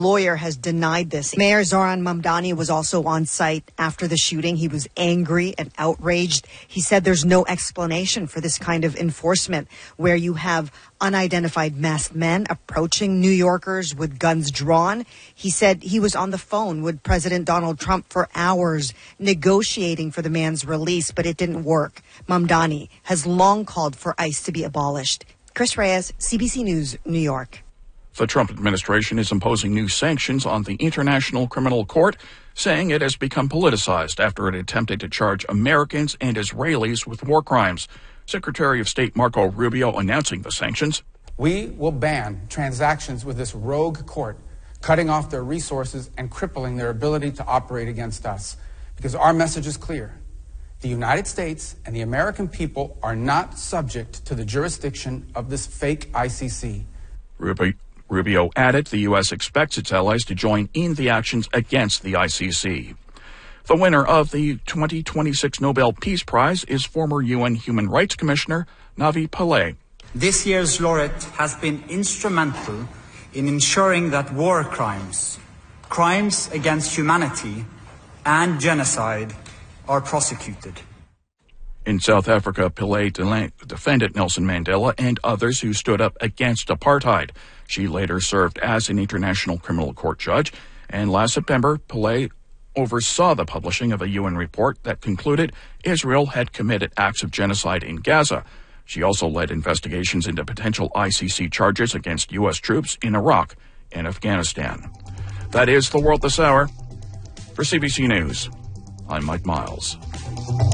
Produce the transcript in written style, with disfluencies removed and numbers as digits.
Lawyer has denied this. Mayor Zoran Mamdani was also on site after the shooting. He was angry and outraged. He said there's no explanation for this kind of enforcement where you have unidentified masked men approaching New Yorkers with guns drawn. He said he was on the phone with President Donald Trump for hours negotiating for the man's release, but it didn't work. Mamdani has long called for ICE to be abolished. Chris Reyes, CBC News, New York. The Trump administration is imposing new sanctions on the International Criminal Court, saying it has become politicized after it attempted to charge Americans and Israelis with war crimes. Secretary of State Marco Rubio announcing the sanctions. We will ban transactions with this rogue court, cutting off their resources and crippling their ability to operate against us. Because our message is clear. The United States and the American people are not subject to the jurisdiction of this fake ICC. Rubio added the U.S. expects its allies to join in the actions against the ICC. The winner of the 2026 Nobel Peace Prize is former UN Human Rights Commissioner Navi Pillay. This year's laureate has been instrumental in ensuring that war crimes, crimes against humanity, and genocide are prosecuted. In South Africa, Pillay defended Nelson Mandela and others who stood up against apartheid. She later served as an International Criminal Court judge, and last September, Pillay oversaw the publishing of a UN report that concluded Israel had committed acts of genocide in Gaza. She also led investigations into potential ICC charges against U.S. troops in Iraq and Afghanistan. That is The World This Hour. For CBC News, I'm Mike Miles.